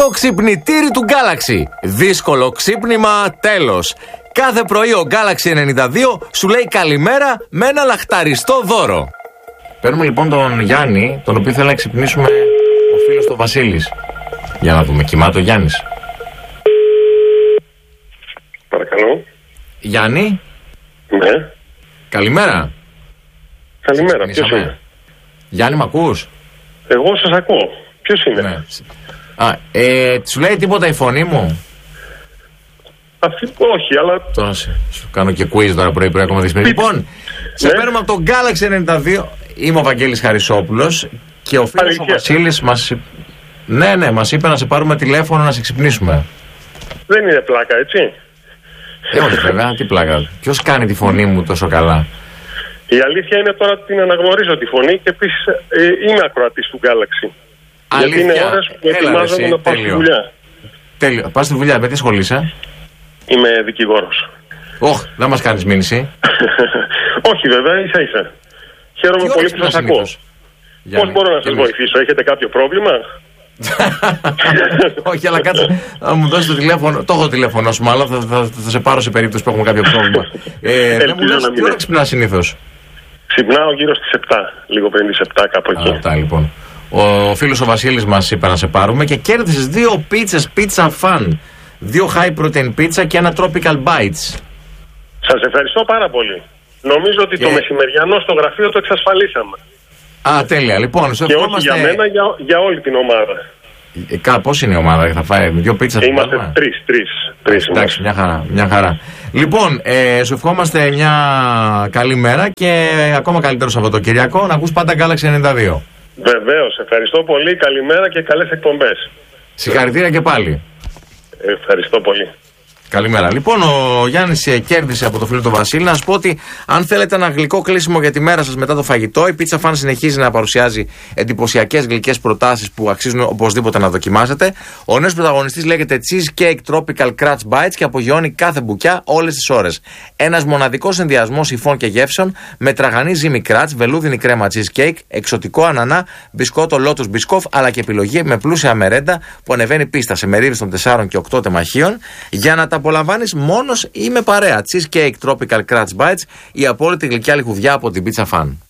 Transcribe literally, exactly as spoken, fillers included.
Το ξυπνητήρι του Galaxy. Δύσκολο ξύπνημα, τέλος. Κάθε πρωί ο Galaxy ενενήντα δύο σου λέει καλημέρα με ένα λαχταριστό δώρο. Παίρνουμε λοιπόν τον Γιάννη, τον οποίο θέλει να ξυπνήσουμε ο φίλος του Βασίλης. Για να δούμε, κοιμάται ο Γιάννης. Παρακαλώ. Γιάννη. Ναι. Καλημέρα. Καλημέρα, ποιος είναι? Γιάννη, μ' ακούς? Εγώ σας ακούω. Ποιος είναι? Ναι. Α, ε, σου λέει τίποτα η φωνή μου? Αυτή, όχι, αλλά... Τώρα σε, σου κάνω και quiz τώρα πρωί πρωί ακόμα δεις. Λοιπόν, σε παίρνουμε από το Galaxy ενενήντα δύο. Είμαι ο Βαγγέλης Χαρισόπουλος και ο φίλος ο Βασίλης μας... Ναι, ναι, μας είπε να σε πάρουμε τηλέφωνο να σε ξυπνήσουμε. Δεν είναι πλάκα, έτσι? Ε, όχι βέβαια, τι πλάκα. Ποιος κάνει τη φωνή μου τόσο καλά? Η αλήθεια είναι τώρα ότι την αναγνωρίζω τη φωνή και επίσης ε, είμαι ακροατής του Galaxy. Αλήθεια. Γιατί είναι ώρες που ετοιμάζομαι να πάω στη δουλειά. Τέλειο. Πας στη δουλειά, με τι ασχολείσαι? Είμαι δικηγόρος. Όχ, δεν μας κάνεις μήνυση. Όχι βέβαια, ίσα ίσα. Χαίρομαι πολύ που σας ακούω. Πώς μπορώ να σας βοηθήσω, έχετε κάποιο πρόβλημα? Όχι, αλλά κάτσε να μου δώσει το τηλέφωνο. Το έχω το τηλέφωνο σου, μάλλον θα, θα, θα σε πάρω σε περίπτωση που έχουμε κάποιο πρόβλημα. ε, δεν μου λες, τι ώρα ξυπνάς συνήθως? Ξυπνάω γύρω στις επτά, λίγο πριν τις επτά, κάπου εκεί. Αυτά λοιπόν. Ο φίλος ο Βασίλης μας είπε να σε πάρουμε και κέρδισες δύο πίτσες Pizza Fun. Δύο high protein pizza και ένα tropical bites. Σας ευχαριστώ πάρα πολύ. Νομίζω ότι και... το μεσημεριανό στο γραφείο το εξασφαλίσαμε. Α, τέλεια. Λοιπόν, σε και ευχόμαστε... όχι για μένα, για, για όλη την ομάδα. Ε, κα, πώς είναι η ομάδα, θα φάει δύο πίτσα? Είμαστε τρεις, τρεις. τρεις Εντάξει, μια χαρά, μια χαρά. Λοιπόν, ε, σου ευχόμαστε μια καλή μέρα και ακόμα καλύτερο Σαββατοκυριακό. Να ακούς πάντα Galaxy ενενήντα δύο. Βεβαίως, ευχαριστώ πολύ. Καλημέρα και καλές εκπομπές. Συγχαρητήρια και πάλι. Ευχαριστώ πολύ. Καλημέρα. Λοιπόν, ο Γιάννης κέρδισε από το φίλο του Βασίλη. Να σου πω ότι αν θέλετε ένα γλυκό κλείσιμο για τη μέρα σας μετά το φαγητό, η Pizza Fan συνεχίζει να παρουσιάζει εντυπωσιακές γλυκές προτάσεις που αξίζουν οπωσδήποτε να δοκιμάσετε. Ο νέος πρωταγωνιστής λέγεται Cheesecake Tropical Crunch Bites και απογειώνει κάθε μπουκιά όλες τις ώρες. Ένας μοναδικός συνδυασμός υφών και γεύσεων με τραγανή ζύμη κράτς, βελούδινη κρέμα cheesecake, εξωτικό ανανά, μπισκότο Lotus Biscoff, αλλά και επιλογή με πλούσια μερέντα που ανεβαίνει πίστα σε μερίδες των τεσσάρων και οκτώ τεμαχίων για να τα απολαμβάνεις μόνος ή με παρέα. Cheesecake Tropical Crunch Bites, η απόλυτη γλυκιά λιχουδιά από την Pizza Fan.